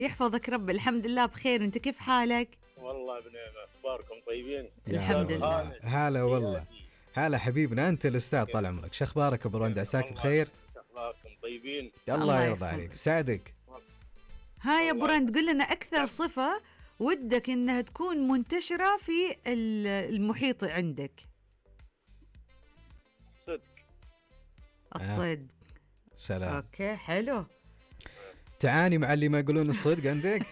يحفظك رب. الحمد لله بخير، انت كيف حالك؟ والله بنعمة. اخباركم طيبين؟ الحمد لله. هلا والله. هلا حبيبنا، انت الاستاذ طال عمرك. شو اخبارك ابو رند؟ عساك بخير؟ اخباركم طيبين؟ الله يرضى عليك، بساعدك. هاي يا ابو رند، قل لنا اكثر صفة ودك انها تكون منتشرة في المحيط عندك. صدق. الصدق. سلام. اوكي حلو. تعاني مع اللي ما يقولون الصدق عندك؟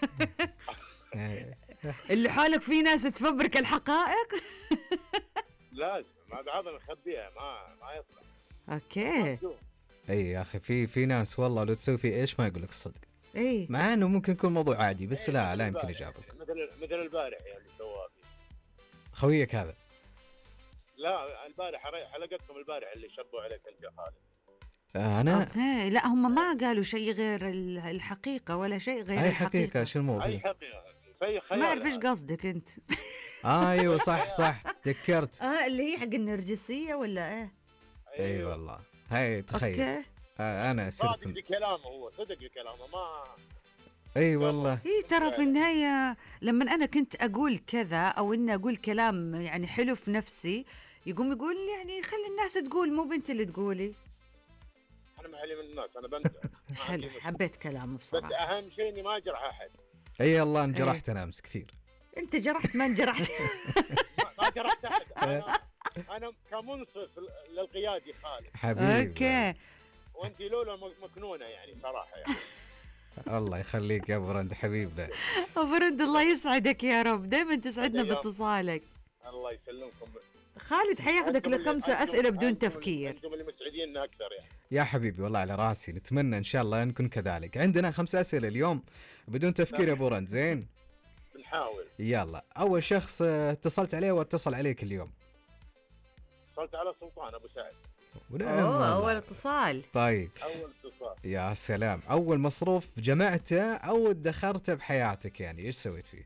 اللي حولك في ناس تفبرك الحقائق. لازم مع بعضنا نخبيها، ما يطلع. اوكي. اي يا اخي، في ناس والله لو تسوي فيه ايش ما يقول لك الصدق. اي مع انه ممكن يكون موضوع عادي، بس لا يمكن يجابك. مثل البارح يعني سواه خويك هذا. لا البارح حلقتكم البارح اللي شبوا عليك انت يا خالد. انا اوكي. لا هم ما قالوا شيء غير الحقيقة ولا شيء غير اي الحقيقة. حقيقة. شو الموضوع؟ اي حقيقة في خيال. ما اعرف ايش قصدك انت. ايوه صح تذكرت. اللي هي حق النرجسية ولا ايه؟ اي والله. هاي تخيل. اوكي. انا صرت صادق بكلامه، هو صدق بكلامه. ما اي والله. هي ترى في النهاية لما أنا كنت أقول كذا أو إني أقول كلام يعني حلو في نفسي، يقوم يقول يعني خلي الناس تقول، مو بنت اللي تقولي. انا ما علي من الناس، انا بمزح. حلو، حبيت كلامه بس بصراحة. اهم شيء اني ما اجرح احد. اي الله انجرحت انا امس كثير. أنت جرحت ما انجرحت. ما جرحت احد. انا كمنصف للقيادي خالد. حبيبي. أوكي. وانت لولا مكنونه يعني صراحه يعني. الله يخليك يا ابو رند حبيبنا. أبو رند الله يسعدك يا رب، دائما تسعدنا باتصالك. الله يسلمكم. خالد حياخدك ل5 أسئلة بدون تفكير. انتم اللي مسعديننا اكثر يعني. يا حبيبي والله على راسي، نتمنى ان شاء الله نكون كذلك. عندنا 5 أسئلة اليوم بدون تفكير يا ابو رند. زين بنحاول. يلا. اول شخص اتصلت عليه واتصل عليك اليوم؟ اتصلت على سلطان ابو سعد. أول اتصال. طيب اول اتصال. يا سلام. اول مصروف جمعته او ادخرته بحياتك، يعني ايش سويت فيه؟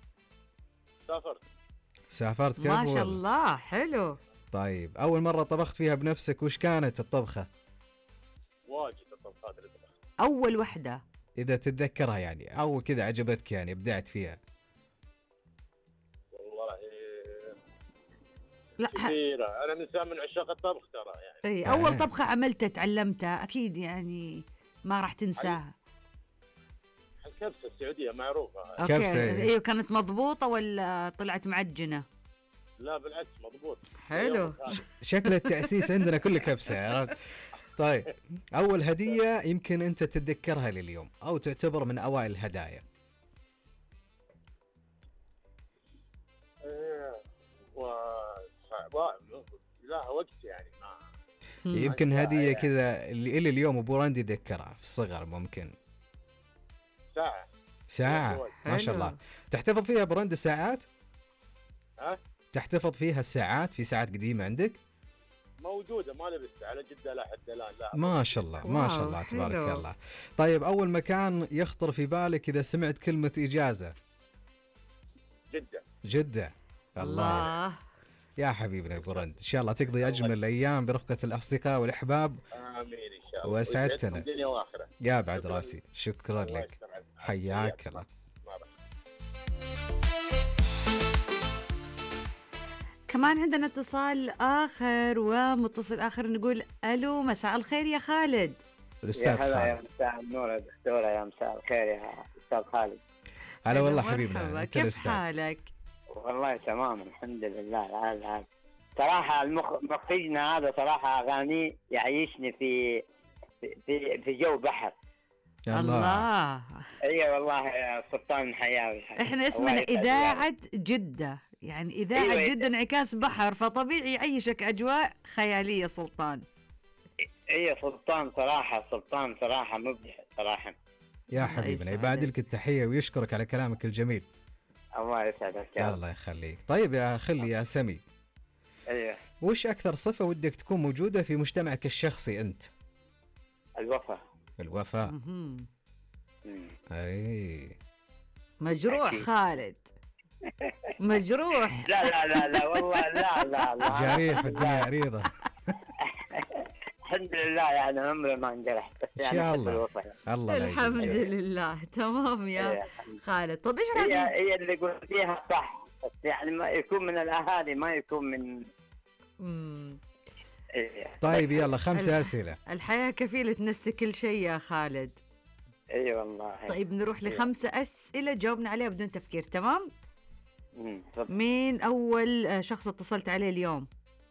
سافرت كيف؟ ما شاء الله حلو. طيب اول مرة طبخت فيها بنفسك وش كانت الطبخة؟ واجد الطبخات اللي طبختها. أول وحدة اذا تتذكرها يعني، او كذا عجبتك يعني ابدعت فيها. والله لا كثيرة. انا من عشاق الطبخ ترى يعني. اي اول طبخة عملتها تعلمتها اكيد يعني ما راح تنساها. الكبسة السعودية معروفة. اوكي. كبسة. ايوه كانت مضبوطة ولا طلعت معجنة؟ لا بالعكس مضبوط. حلو. شكل التأسيس عندنا كله كبسة، عرفت؟ طيب اول هدية يمكن انت تتذكرها لليوم او تعتبر من اوائل الهدايا؟ لا وقت يعني ما. يمكن هدية كذا اللي اليوم ابو رند يذكرها في الصغر. ممكن ساعة. ما شاء الله. تحتفظ فيها ابو رند الساعات؟ تحتفظ فيها الساعات؟ في ساعات قديمة عندك؟ موجودة ما لبستها على جدة لا حتى لا. ما شاء الله ما شاء الله تبارك الله. طيب أول مكان يخطر في بالك إذا سمعت كلمة إجازة؟ جدة. الله يا حبيبنا أبو رند، إن شاء الله تقضي أجمل الأيام برفقة الأصدقاء والأحباب. آمين إن شاء الله. وسعدتنا دنيا وآخرة. يا بعد راسي. شكرا لك. حياك الله. كمان عندنا اتصال آخر ومتصل آخر، نقول ألو مساء الخير يا خالد. الأستاذ خالد. يا مساء النور يا دكتورة، يا مساء الخير يا أستاذ خالد. هلا والله حبيبنا. كيف حالك؟ والله تمام الحمد لله. الآن صراحة مخرجنا هذا صراحة أغاني يعيشني في جو بحر. الله. اي والله يا سلطان حياوي. احنا اسمنا إذاعة جدة، يعني إذاعة أيوة جدة انعكاس بحر، فطبيعي يعيشك أجواء خيالية سلطان. اي سلطان صراحة مبدع صراحة. يا حبيبنا يبعد لك التحية ويشكرك على كلامك الجميل. الله يسعدك. الله يخليك. طيب يا خلي يا سمي. ايوه. وش أكثر صفة ودك تكون موجودة في مجتمعك الشخصي أنت؟ الوفاء. اي مجروح أكيد. خالد مجروح. لا والله لا جريح الدنيا عريضة. الحمد لله يعني عمري ما انجرحت، بس إن يعني شاء أحب الله. الوصية. الله لا الحمد يجزيك. لله. تمام يا إيه. خالد. طب ايش هي رايك؟ هي اللي قلتيها صح، بس يعني ما يكون من الاهالي، ما يكون من مم. إيه. طيب يلا 5 أسئلة. الحياة كفيلة تنسي كل شيء يا خالد. اي والله. طيب نروح إيه. ل5 أسئلة جاوبنا عليها بدون تفكير، تمام؟ تفضل. مين أول شخص اتصلت عليه اليوم؟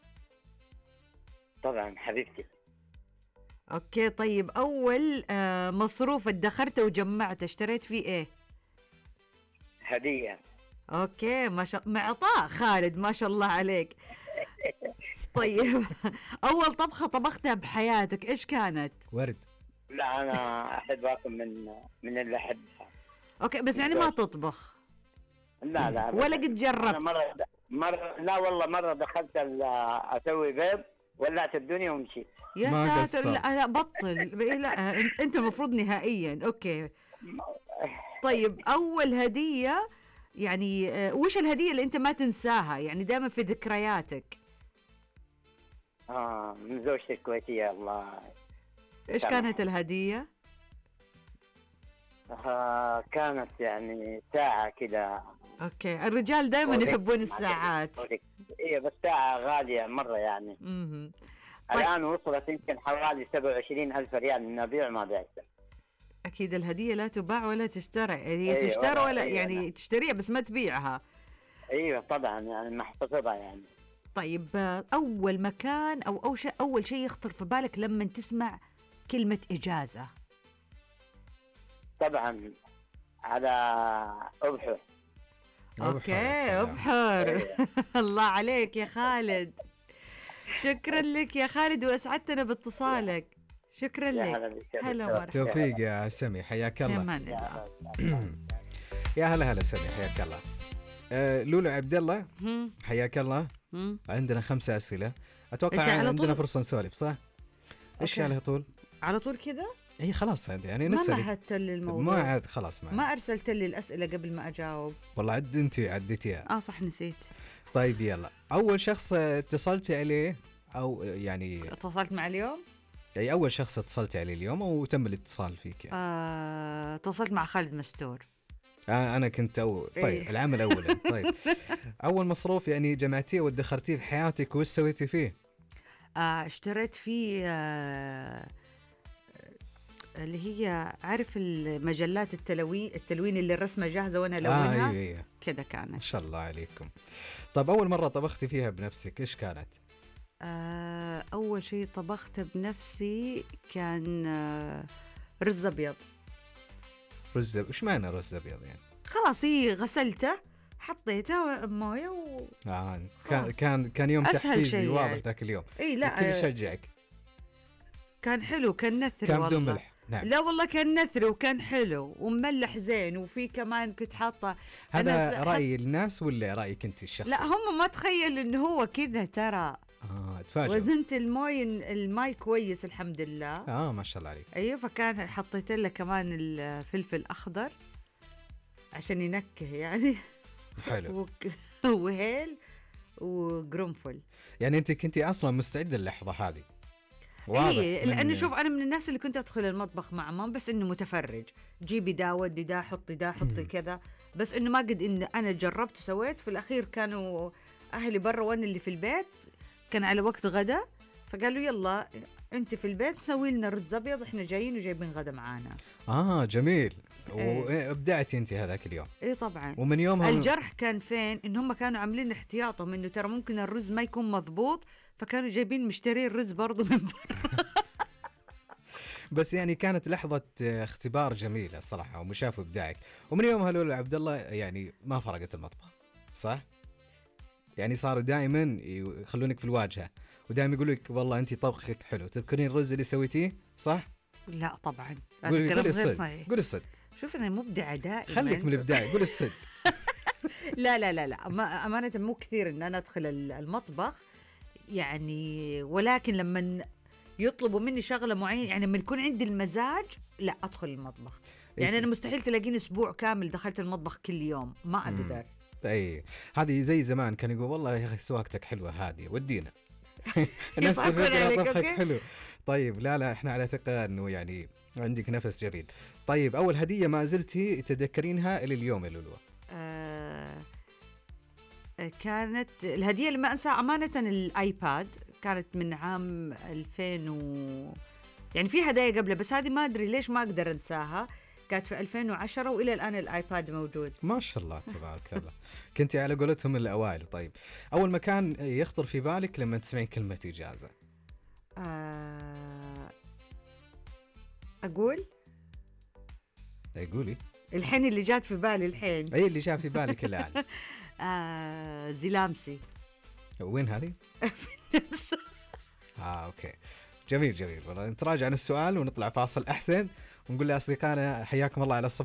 طبعا حبيبتي. أوكي. طيب أول مصروف ادخرته وجمعته اشتريت فيه إيه؟ هدية. أوكي ما شاء معطاء خالد، ما شاء الله عليك. طيب أول طبخة طبختها بحياتك إيش كانت؟ ورد. لا انا احب اكل من اللي احبها. أوكي بس يعني ما تطبخ لا ولا قد أنا جربت؟ مرة لا والله، مرة دخلت اسوي بيض، ولعت الدنيا ومشيت. يا ما ساتر. قصرت. لا بطل. لا أنت المفروض نهائيا. أوكي. طيب أول هدية يعني وش الهدية اللي أنت ما تنساها يعني دائما في ذكرياتك؟ من زوجتي الكويتية الله. إيش كانت الهدية؟ كانت يعني ساعة كذا. أوكي. الرجال دائما يحبون الساعات. ايه بس ساعة غالية مرة يعني. مهم. طيب. الآن وصلت يمكن حوالي 27,000 ريال، نبيع ما بعتها. أكيد الهدية لا تباع ولا تشترى، هي أيوة تشترى ولا أيوة يعني نعم. تشتريها بس ما تبيعها. ايوه طبعا يعني محتفظة يعني. طيب أول مكان أو أول شيء يخطر في بالك لما تسمع كلمة إجازة؟ طبعا على أبحر. أوكي سلام. أبحر. الله عليك يا خالد. شكرا لك يا خالد وأسعدتنا باتصالك. شكرا يا لك. هلا بالشرف. هلا مرحبا. توفيق يا سمي، حياك في الله. أمان الله. يا هلا سمي، حياك الله. لولو عبد الله هم. حياك الله. هم. عندنا 5 أسئلة، أتوقع أنت على عندنا طول؟ فرصة نسولف صح؟ إيش أوكي. على طول؟ على طول كذا؟ إي خلاص يعني ما نسألك. مهدت لي الموضوع. ما عاد خلاص ما أرسلت لي الأسئلة قبل ما أجاوب. والله أنت عديتيها. صح نسيت. طيب يلا، أول شخص اتصلتي عليه أو يعني تواصلت مع اليوم؟ أي أول شخص اتصلتي عليه اليوم أو تم الاتصال فيك يعني. تواصلت مع خالد مستور. أنا كنت طيب إيه. العمل أولا. طيب أول مصروف يعني جمعتيه وادخرتيه في حياتك وش سويتي فيه؟ اشتريت فيه اللي هي عارف المجلات التلوين اللي الرسمة جاهزة وأنا ألونها. أيوة. كذا كانت. ما شاء الله عليكم. طب أول مرة طبختي فيها بنفسك إيش كانت؟ أول شيء طبخته بنفسي كان رز أبيض. رز وش معنى رز أبيض يعني؟ خلاص غسلته حطيته مويه خلاص. كان يوم أسهل تحفيزي شيء واضح يعني. ذاك اليوم. لا الكل يشجعك. كان حلو، كان نثري كان والله. بدون ملح. نعم. لا والله كان نثري وكان حلو ومملح زين، وفي كمان كنت حاطه. هذا رأي الناس ولا رأيك أنت الشخصي؟ لا هم ما تخيل انه هو كذا ترى. تفاجئ. وزنت الماي كويس الحمد لله. ما شاء الله عليك. ايوه فكان حطيت له كمان الفلفل اخضر عشان ينكه يعني. حلو. وهيل وقرنفل. يعني أنت كنتي أصلا مستعدة اللحظة هذه. واضح. لأنه شوف أنا من الناس اللي كنت أدخل المطبخ مع مام بس إنه متفرج، جيبي دا ودي دا حطي دا حطي كذا، بس إنه ما قد إن أنا جربت وسويت. في الأخير كانوا أهلي برا وأنا اللي في البيت، كان على وقت غدا، فقالوا يلا أنت في البيت سوي لنا رز أبيض، إحنا جايين وجايبين غدا معانا. جميل. إيه. وابدعتي أنت هذاك اليوم. إيه طبعا. ومن يومها الجرح كان فين؟ إن هم كانوا عاملين احتياطهم إنه ترى ممكن الرز ما يكون مضبوط، فكانوا جايبين مشترين الرز برضو من برا. بس يعني كانت لحظة اختبار جميلة صراحة ومشاف إبداعك. ومن يومها لولا عبد الله يعني ما فرقت المطبخ صح؟ يعني صاروا دائما يخلونك في الواجهة ودائما يقول لك والله أنت طبخك حلو. تذكرين الرز اللي سويتيه صح؟ لا طبعا. قولي الصدق. قولي الصدق. شوف أنا مبدعة دائما. خليك من الإبداع. قولي الصدق. لا أمانة مو كثير إن أنا أدخل المطبخ يعني، ولكن لما يطلبوا مني شغلة معينة يعني لما يكون عندي المزاج لا أدخل المطبخ. يعني أنا مستحيل تلاقيني أسبوع كامل دخلت المطبخ كل يوم، ما أقدر. أي هذه زي زمان كان يقول والله يا أخي سواقتك حلوة هذه ودينا. الناس يضحكون عليك، طبخك أوكي؟ حلو. طيب لا احنا على ثقة انه يعني عندك نفس جميل. طيب اول هدية ما زلتي تتذكرينها الى اليوم يا لولو؟ كانت الهدية اللي ما أنساها أمانة الآيباد، كانت من عام 2000 يعني في هدايا قبله بس هذه ما أدري ليش ما أقدر أنساها، كانت في 2010 وإلى الآن الآيباد موجود. ما شاء الله تبارك الله. كنتي على قولتهم الأوائل. طيب أول مكان يخطر في بالك لما تسمعين كلمة إجازة؟ أقول قولي الحين اللي جات في بالي الحين. أي اللي جاء في بالك الآن. زلامسي. وين هذه؟ أوكي جميل جميل. والله نتراجع عن السؤال ونطلع فاصل أحسن ونقول لأصدقائنا حياكم الله على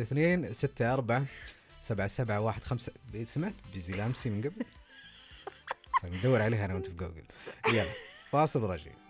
0112-64-7715. سمعت بزلامسي من قبل؟ طيب ندور عليها أنا وأنت في جوجل. يلا فاصل ورجعين.